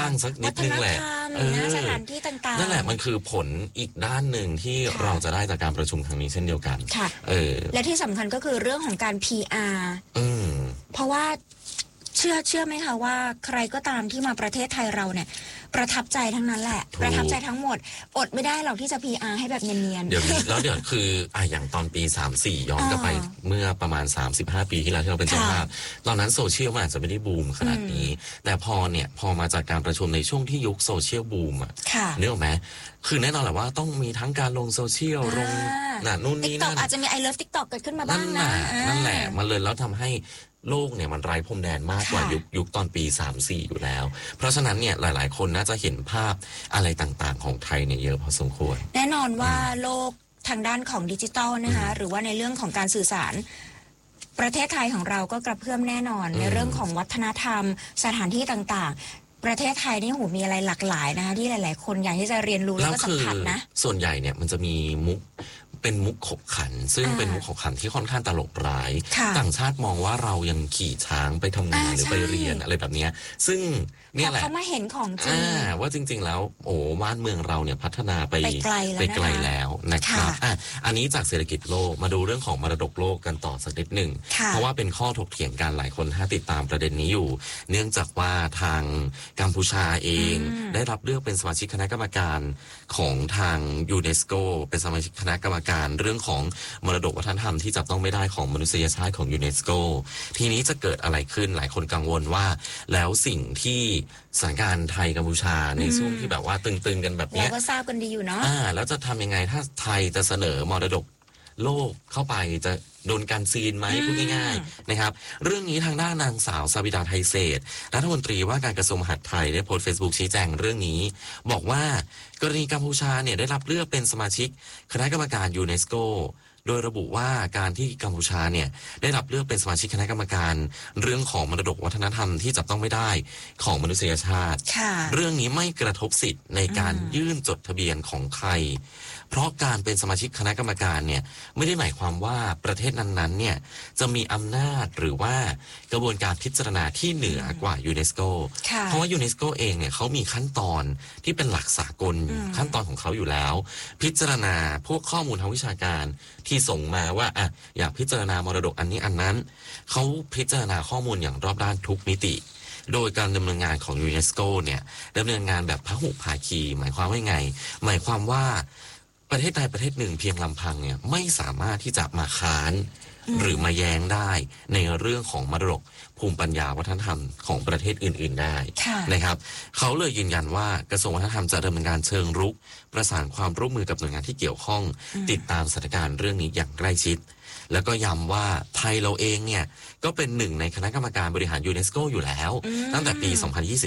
างสักนิดนึงแหละสถานที่ต่างๆนั่นแหละมันคือผลอีกด้านหนึ่งที่เราจะได้จากการประชุมครั้งนี้เช่นเดียวกันและที่สำคัญก็คือเรื่องของการ PR เพราะว่าเชื่อไหมคะว่าใครก็ตามที่มาประเทศไทยเราเนี่ยประทับใจทั้งนั้นแหละประทับใจทั้งหมดอดไม่ได้หรอกที่จะ PR ให้แบบเนียนๆเดี๋ยวคืออย่างตอนปี34ย้อนกลับไปเมื่อประมาณ35ปีที่แล้วที่เราเป็นเจ้าภาพตอนนั้นโซเชียลมันอาจจะไม่ได้บูมขนาดนี้แต่พอมาจากการประชุมในช่วงที่ยุคโซเชียลบูมนึกออกไหมคือแน่นอนแหละว่าต้องมีทั้งการลงโซเชียลลงนู่นนี่นั่นอาจจะมี I love TikTok เกิดขึ้นมาบ้างนั่นแหละมันเลยแล้วทำให้โลกเนี่ยมันไร้พรมแดนมากกว่ายุคตอนปี34อยู่แล้วเพราะฉะนั้นเนี่ยหลายๆคนน่าจะเห็นภาพอะไรต่างๆของไทยเนี่ยเยอะพอสมควรแน่นอนว่าโลกทางด้านของดิจิทัลนะคะหรือว่าในเรื่องของการสื่อสารประเทศไทยของเราก็กระเพื่อมแน่นอนในเรื่องของวัฒนธรรมสถานที่ต่างๆประเทศไทยนี่มีอะไรหลากหลายนะคะที่หลายๆคนอยากที่จะเรียนรู้แล้วก็สัมผัสนะส่วนใหญ่เนี่ยมันจะมีเป็นมุกขบขันซึ่งเป็นมุกขบขันที่ค่อนข้างตลกร้ายต่างชาติมองว่าเรายังขี่ช้างไปทำงานหรือไปเรียนอะไรแบบนี้ซึ่งเนี่ยแหละเขามาเห็นของจริงว่าจริงๆแล้วบ้านเมืองเราเนี่ยพัฒนาไปไกลแล้วนะครับอันนี้จากเศรษฐกิจโลกมาดูเรื่องของมรดกโลกกันต่อสักนิดหนึ่งเพราะว่าเป็นข้อถกเถียงกันหลายคนติดตามประเด็นนี้อยู่เนื่องจากว่าทางกัมพูชาเองได้รับเลือกเป็นสมาชิกคณะกรรมการของทางยูเนสโกเป็นสมาชิกคณะกรรมการเรื่องของมรดกวัฒนธรรมที่จับต้องไม่ได้ของมนุษยชาติของยูเนสโกทีนี้จะเกิดอะไรขึ้นหลายคนกังวลว่าแล้วสิ่งที่สถานการณ์ไทยกัมพูชาในช่วงที่แบบว่าตึงๆกันแบบนี้เราก็ทราบกันดีอยู่เนาะแล้วจะทำยังไงถ้าไทยจะเสนอมรดกโลกเข้าไปจะโดนการซีนไหมพูดง่ายๆนะครับเรื่องนี้ทางด้านนางสาวซาบิดาไทยเศษรัฐมนตรีว่าการกระทรวงมหาดไทยได้โพสต์ Facebook ชี้แจงเรื่องนี้บอกว่ากรณีกัมพูชาเนี่ยได้รับเลือกเป็นสมาชิกคณะกรรมการยูเนสโกโดยระบุว่าการที่กัมพูชาเนี่ยได้รับเลือกเป็นสมาชิกคณะกรรมการเรื่องของมรดกวัฒนธรรมที่จับต้องไม่ได้ของมนุษยชาติเรื่องนี้ไม่กระทบสิทธิ์ในการยื่นจดทะเบียนของไทยเพราะการเป็นสมาชิกคณะกรรมการเนี่ยไม่ได้หมายความว่าประเทศนั้นๆเนี่ยจะมีอำนาจหรือว่ากระบวนการพิจารณาที่เหนือกว่ายูเนสโกเพราะว่ายูเนสโกเองเนี่ยเขามีขั้นตอนที่เป็นหลักสากลขั้นตอนของเขาอยู่แล้วพิจารณาพวกข้อมูลทางวิชาการที่ส่งมาว่าอยากพิจารณามรดกอันนี้อันนั้นเขาพิจารณาข้อมูลอย่างรอบด้านทุกมิติโดยการดำเนินงานของยูเนสโกเนี่ยดำเนินงานแบบพหุภาคีหมายความว่าไงหมายความว่าประเทศใดประเทศหนึ่งเพียงลำพังเนี่ยไม่สามารถที่จะมาค้านหรือมาแย้งได้ในเรื่องของมรดกภูมิปัญญาวัฒนธรรมของประเทศอื่นๆได้นะครับเขาเลยยืนยันว่ากระทรวงวัฒนธรรมจะดำเนินการเชิงรุกประสานความร่วมมือกับหน่วยงานที่เกี่ยวข้องติดตามสถานการณ์เรื่องนี้อย่างใกล้ชิดแล้วก็ย้ำว่าไทยเราเองเนี่ยก็เป็นหนึ่งในคณะกรรมการบริหารยูเนสโกอยู่แล้วตั้งแต่ปี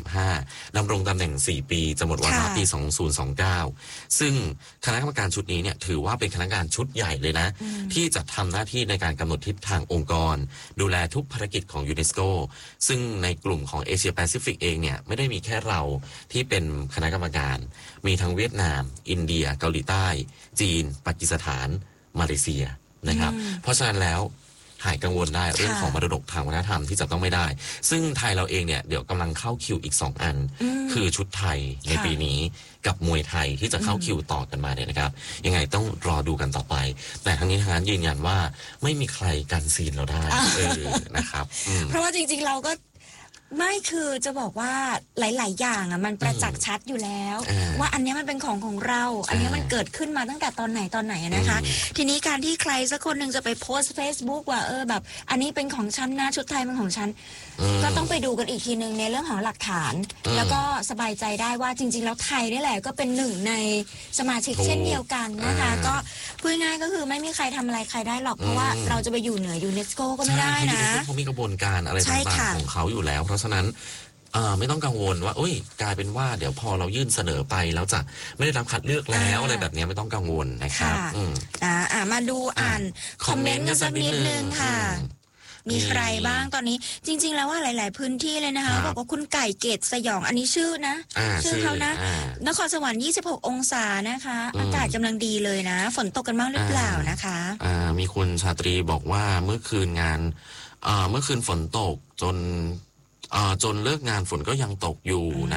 2025 ดำรงตำแหน่ง 4 ปีจะหมดวาระปี 2029 ซึ่งคณะกรรมการชุดนี้เนี่ยถือว่าเป็นคณะกรรมการชุดใหญ่เลยนะที่จะทำหน้าที่ในการกำหนดทิศทางองค์กรดูแลทุกภารกิจของยูเนสโกซึ่งในกลุ่มของเอเชียแปซิฟิกเองเนี่ยไม่ได้มีแค่เราที่เป็นคณะกรรมการมีทั้งเวียดนามอินเดียเกาหลีใต้จีนปากีสถานมาเลเซียนะครับเพราะฉะนั้นแล้วหายกังวลได้เรื่องของมรดกทางวัฒนธรรมที่จับต้องไม่ได้ซึ่งไทยเราเองเนี่ยเดี๋ยวกำลังเข้าคิวอีก2อันคือชุดไทยในปีนี้กับมวยไทยที่จะเข้าคิวต่อกันมาเนี่ยนะครับยังไงต้องรอดูกันต่อไปแต่ทั้งนี้ทั้งนั้นยืนยันว่าไม่มีใครกันซีนเราได้นะครับเพราะว่าจริงๆเราก็ไม่คือจะบอกว่าหลายๆอย่างมันประจักษ์ชัดอยู่แล้วว่าอันนี้มันเป็นของเราอันนี้มันเกิดขึ้นมาตั้งแต่ตอนไหนนะคะทีนี้การที่ใครสักคนหนึ่งจะไปโพสต์ Facebook ว่าแบบอันนี้เป็นของฉันนะชุดไทยเป็นของฉันก็ต้องไปดูกันอีกทีนึงในเรื่องของหลักฐานแล้วก็สบายใจได้ว่าจริงๆแล้วไทยนี่แหละก็เป็นหนึ่งในสมาชิกเช่นเดียวกันนะคะก็พูดง่ายก็คือไม่มีใครทำอะไรใครได้หรอกเพราะว่าเราจะไปอยู่เหนือยูเนสโกก็ไม่ได้นะเขามีกระบวนการอะไรต่างๆของเขาอยู่แล้วเพราะฉะนั้นไม่ต้องกังวลว่ากลายเป็นว่าเดี๋ยวพอเรายื่นเสนอไปแล้วจะไม่ได้รับคัดเลือกแล้วอะไรแบบนี้ไม่ต้องกังวลนะครับมาดูอ่านคอมเมนต์กันสักนิดนึงค่ะมีใครบ้างตอนนี้จริงๆแล้วว่าหลายๆพื้นที่เลยนะคะบอกว่าคุณไก่เกตสยองอันนี้ชื่อนะชื่อเขานะนครสวรรค์26 องศานะคะอากาศกำลังดีเลยนะฝนตกกันบ้างหรือเปล่านะคะมีคุณชาตรีบอกว่าเมื่อคืนฝนตกจนเลิกงานฝนก็ยังตกอยู่นะ